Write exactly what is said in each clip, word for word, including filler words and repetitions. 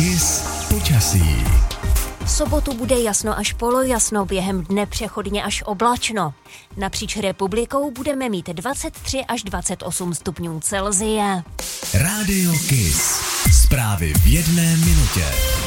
Kiss počasí. V sobotu bude jasno až polojasno, během dne přechodně až oblačno. Napříč republikou budeme mít dvacet tři až dvacet osm stupňů Celsia. Rádio Kiss. Zprávy v jedné minutě.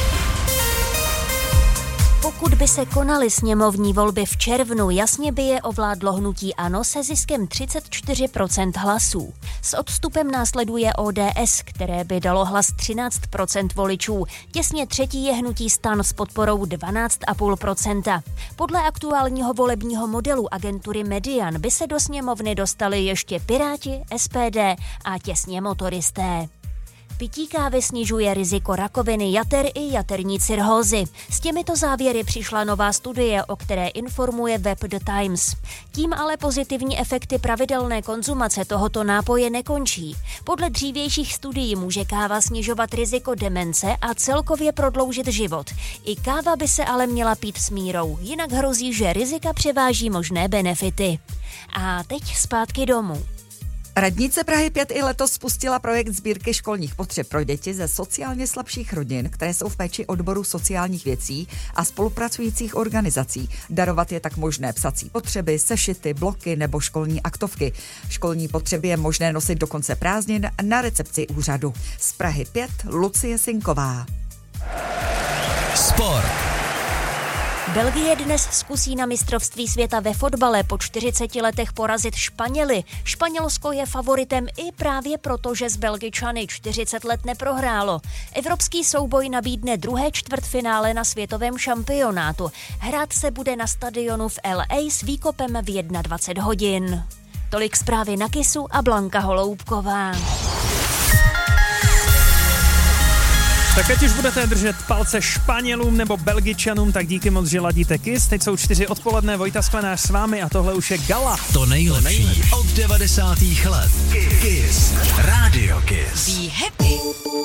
Pokud by se konaly sněmovní volby v červnu, jasně by je ovládlo hnutí ANO se ziskem třicet čtyři procent hlasů. S odstupem následuje O D S, které by dalo hlas třináct procent voličů. Těsně třetí je hnutí STAN s podporou dvanáct celá pět procenta. Podle aktuálního volebního modelu agentury Median by se do sněmovny dostali ještě Piráti, S P D a těsně motoristé. Pití kávy snižuje riziko rakoviny jater i jaterní cirhózy. S těmito závěry přišla nová studie, o které informuje web The Times. Tím ale pozitivní efekty pravidelné konzumace tohoto nápoje nekončí. Podle dřívějších studií může káva snižovat riziko demence a celkově prodloužit život. I káva by se ale měla pít s mírou, jinak hrozí, že rizika převáží možné benefity. A teď zpátky domů. Radnice Prahy pět i letos spustila projekt sbírky školních potřeb pro děti ze sociálně slabších rodin, které jsou v péči odboru sociálních věcí a spolupracujících organizací. Darovat je tak možné psací potřeby, sešity, bloky nebo školní aktovky. Školní potřeby je možné nosit do konce prázdnin na recepci úřadu. Z Prahy pět Lucie Sinková. Sport. Belgie dnes zkusí na mistrovství světa ve fotbale po čtyřiceti letech porazit Španěly. Španělsko je favoritem i právě proto, že s Belgičany čtyřicet let neprohrálo. Evropský souboj nabídne druhé čtvrtfinále na světovém šampionátu. Hrát se bude na stadionu v L A s výkopem v dvacet jedna hodin. Tolik zprávy na Kissu a Blanka Holoubková. Tak ať už budete držet palce Španělům nebo Belgičanům, tak díky moc, že ladíte Kiss. Teď jsou čtyři odpoledne, Vojta Sklenář s vámi a tohle už je Gala. To nejlepší od devadesátých let. Kiss. Rádio Kiss. Be happy.